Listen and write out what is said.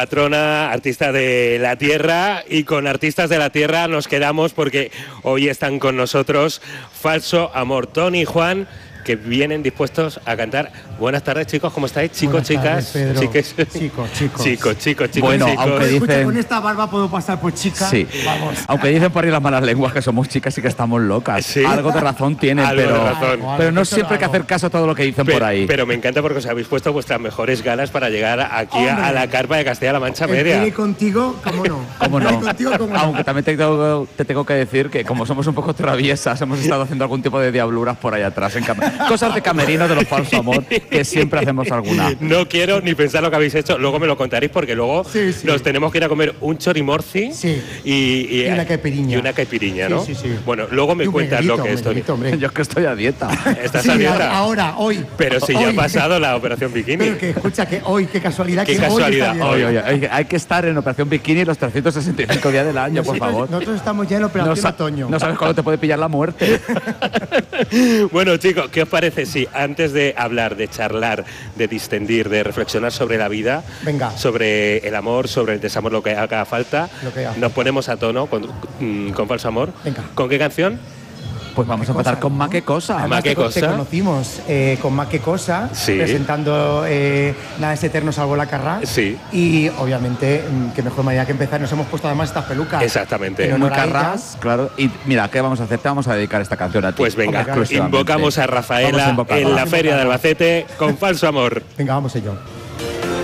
Patrona, artista de la tierra, y con artistas de la tierra nos quedamos porque hoy están con nosotros Falso Amor, Tony y Juan, que vienen dispuestos a cantar. Buenas tardes, chicos, ¿cómo estáis? Chicos, chicas, chiques. Chicos. Bueno, chicos. aunque dicen... Escucha, con esta barba puedo pasar por chica. Sí. Vamos. Aunque dicen por ahí las malas lenguas que somos chicas y que estamos locas. Sí. Algo de razón tienen, Algo pero, de razón. pero no Eso siempre hay que lo hago. hacer caso a todo lo que dicen por ahí. Pero me encanta porque os habéis puesto vuestras mejores galas para llegar aquí a la carpa de Castilla-La Mancha Media. El contigo, ¿cómo no? ¿Cómo El no? contigo, ¿cómo no? Aunque también te tengo que decir que como somos un poco traviesas, hemos estado haciendo algún tipo de diabluras por ahí atrás. Cosas de camerino de los Falso Amor, que siempre hacemos alguna. No quiero ni pensar lo que habéis hecho, luego me lo contaréis porque luego Sí. nos tenemos que ir a comer un chorimorci Sí. y una caipiriña. Y una caipiriña, ¿no? Sí. Bueno, luego me Y un cuentas lo que es, Tony. Miguelito, hombre. Yo es que estoy a dieta. ¿Estás Sí, a dieta? ahora, hoy. Pero si ya ha Hoy. pasado la operación bikini. Pero que escucha, que hoy, qué casualidad. Qué que casualidad, Hoy está bien. Oye, hay que estar en Operación Bikini los 365 días del año, por favor. Nosotros estamos ya en operación otoño. No sabes cuándo te puede pillar la muerte. Bueno, chicos, ¿qué os parece si antes de hablar, de charlar, de distendir, de reflexionar sobre la vida, Venga. sobre el amor, sobre el desamor, lo que haga falta, Lo que haga nos ponemos a tono con Falso Amor? Venga. ¿Con qué canción? Pues vamos a empezar con Ma qué cosa. Además, Además, ¿qué cosa? Te conocimos con Ma qué cosa, Sí. presentando Nada es eterno salvo la carrera. Sí. Y obviamente, qué mejor manera que empezar. Nos hemos puesto además estas pelucas. Exactamente. En Muy honor a carras, claro. Y mira, ¿qué vamos a hacer? Te vamos a dedicar esta canción a ti. Pues venga, Hombre, claro, invocamos a Vamos a Rafaela invocarla. en la Feria de Albacete con Falso Amor. Venga, vamos ello.